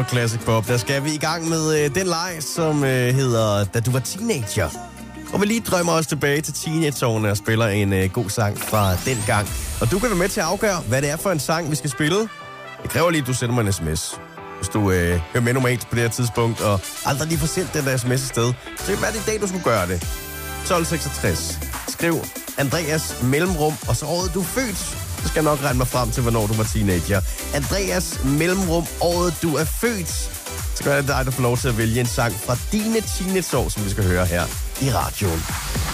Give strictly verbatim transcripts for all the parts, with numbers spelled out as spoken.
Classic Pop. Der skal vi i gang med øh, den leg, som øh, hedder Da du var teenager. Og vi lige drømmer os tilbage til teenageårene og spiller en øh, god sang fra den gang. Og du kan være med til at afgøre, hvad det er for en sang, vi skal spille. Det kræver lige, at du sender mig en sms. Hvis du øh, hører med normalt på det her tidspunkt, og aldrig lige får sendt den der sms afsted, så kan det være, det i dag, du skulle gøre det. tolv seksogtres. Skriv Andreas mellemrum, og så året du er født. Så skal jeg nok regne mig frem til, hvornår du var teenager. Andreas mellemrum, året du er født. Så gør det dig, der får lov til at vælge en sang fra dine teenageår, som vi skal høre her i radioen.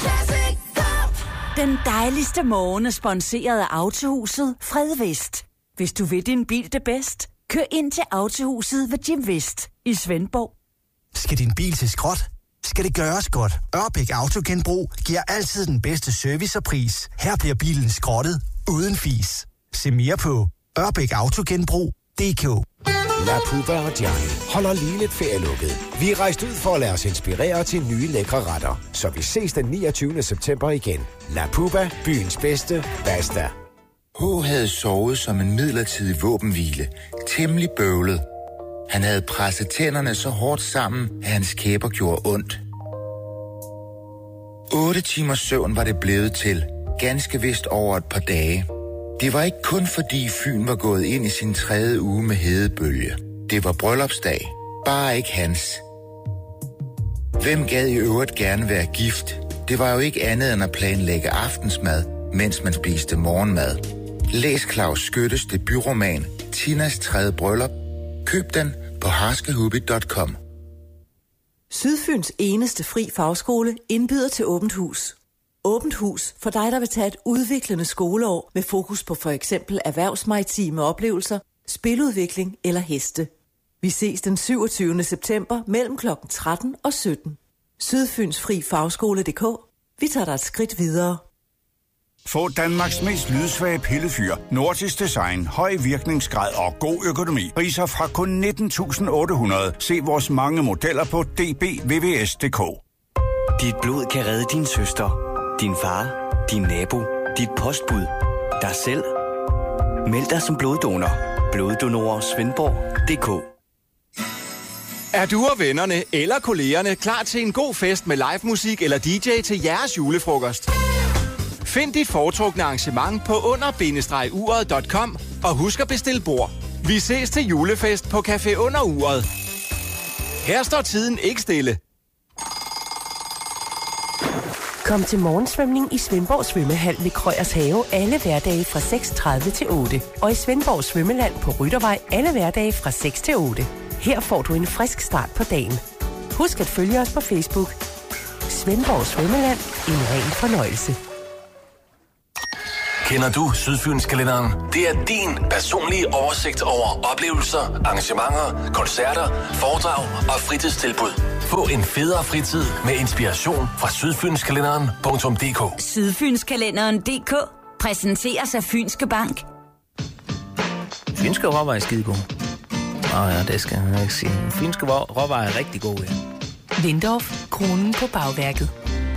Den dejligste morgen er sponsoreret af Autohuset Fred Vest. Hvis du vil din bil det bedst, kør ind til Autohuset ved Jim Vest i Svendborg. Skal din bil til skrot? Skal det gøres godt? Ørbæk Autogenbrug giver altid den bedste service og pris. Her bliver bilen skrottet uden fis. Se mere på ørbæk autogenbrug punktum d k. La Puba og Gianni holder lige lidt ferielukket. Vi er rejst ud for at lade os inspirere til nye lækre retter. Så vi ses den niogtyvende september igen. La Puba, byens bedste, basta. H havde sovet som en midlertidig våbenhvile. Temmelig bøvlet. Han havde presset tænderne så hårdt sammen, at hans kæber gjorde ondt. Otte timers søvn var det blevet til. Ganske vist over et par dage. Det var ikke kun fordi Fyn var gået ind i sin tredje uge med hedebølge. Det var bryllupsdag. Bare ikke hans. Hvem gad i øvrigt gerne være gift? Det var jo ikke andet end at planlægge aftensmad, mens man spiste morgenmad. Læs Claus Skyttes debutroman Tinas tredje bryllup. Køb den på harskehubby punktum com. Sydfyns eneste fri fagskole indbyder til åbent hus. Åbent hus for dig, der vil tage et udviklende skoleår med fokus på for eksempel erhvervsmaritime oplevelser, spiludvikling eller heste. Vi ses den syvogtyvende september mellem klokken tretten og sytten. Sydfyns fri fagskole punktum d k. Vi tager dig et skridt videre. Få Danmarks mest lydsvage pillefyr, nordisk design, høj virkningsgrad og god økonomi. Priser fra kun nitten tusind otte hundrede. Se vores mange modeller på d b v v s punktum d k. Dit blod kan redde din søster, din far, din nabo, dit postbud, dig selv. Meld dig som bloddonor. Bloddonorer Svendborg punktum d k. Er du og vennerne eller kollegerne klar til en god fest med live musik eller D J til jeres julefrokost? Find dit foretrukne arrangement på under bindestreg uret punktum com og husk at bestille bord. Vi ses til julefest på Café Under Uret. Her står tiden ikke stille. Kom til morgensvømning i Svendborg Svømmehal ved Krøyers Have alle hverdage fra seks tredive til otte. Og i Svendborg Svømmeland på Ryttervej alle hverdage fra seks til otte. Her får du en frisk start på dagen. Husk at følge os på Facebook. Svendborg Svømmeland. En ren fornøjelse. Kender du Sydfynskalenderen? Det er din personlige oversigt over oplevelser, arrangementer, koncerter, foredrag og fritidstilbud. Få en federe fritid med inspiration fra sydfynskalenderen punktum d k. Sydfynskalenderen punktum d k præsenteres af Fynske Bank. Fynske råvarer er skide gode. Åh oh ja, det skal jeg ikke sige. Fynske råvarer er rigtig gode, ja. Lindorf, kronen på bagværket.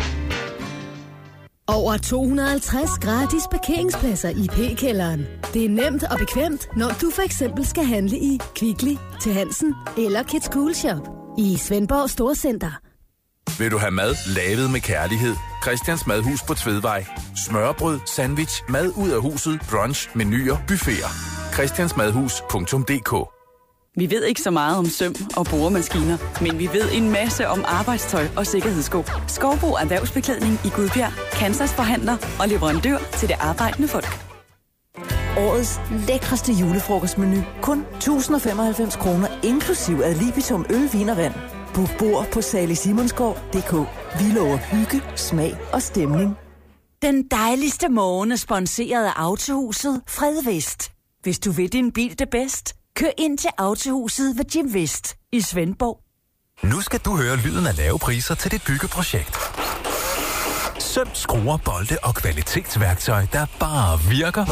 Over to hundrede og halvtreds gratis parkeringspladser i P-kælderen. Det er nemt og bekvemt, når du for eksempel skal handle i Kvickly, til Hansen eller Kids Cool Shop i Svendborg Storcenter. Vil du have mad lavet med kærlighed? Christians Madhus på Tvedvej. Smørbrød, sandwich, mad ud af huset, brunch, menuer, buffeter. christiansmadhus punktum d k. Vi ved ikke så meget om søm og boremaskiner, men vi ved en masse om arbejdstøj og sikkerhedssko. Skovbo Erhvervsbeklædning i Gudbjerg, Kansas forhandler og leverandør til det arbejdende folk. Årets lækreste julefrokostmenu. Kun tusind og femoghalvfems kroner inklusiv ad libitum øl, vin og vand. Book bord på salisimonsgaard punktum d k. Vi lover hygge, smag og stemning. Den dejligste morgen er sponsoreret af Autohuset Fred Vest. Hvis du vil din bil det bedst, kør ind til Autohuset ved Jim Vest i Svendborg. Nu skal du høre lyden af lave priser til dit byggeprojekt. Søm, skruer, bolde og kvalitetsværktøj, der bare virker.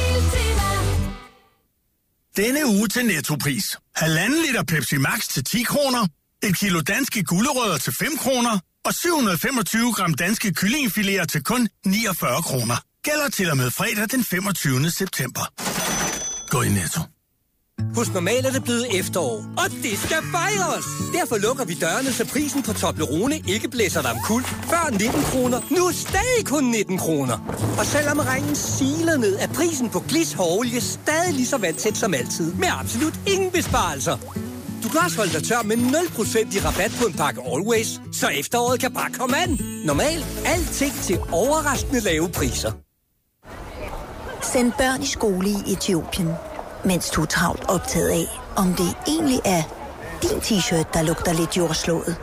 Denne uge til Nettopris. Halvanden liter Pepsi Max til ti kroner. Et kilo danske gulerødder til fem kroner. Og syv hundrede og femogtyve gram danske kyllingefiléer til kun niogfyrre kroner. Gælder til og med fredag den femogtyvende september. Gå i Netto. Hos Normal er det blevet efterår, og det skal fejres! Derfor lukker vi dørene, så prisen på Toblerone ikke blæser dig omkuld. Før nitten kroner, nu stadig kun nitten kroner. Og selvom regnen siler ned, er prisen på Glis hårolie stadig lige så vandsæt som altid. Med absolut ingen besparelser. Du kan også holde dig tør med nul procent i rabat på en pakke Always, så efteråret kan bare komme an. Normal, alting til overraskende lave priser. Send børn i skole i Etiopien, mens du er travlt optaget af, om det egentlig er din t-shirt, der lugter lidt jordslået.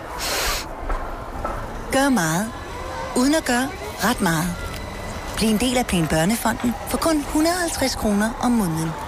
Gør meget, uden at gøre ret meget. Bliv en del af Plan Børnefonden for kun et hundrede og halvtreds kroner om måneden.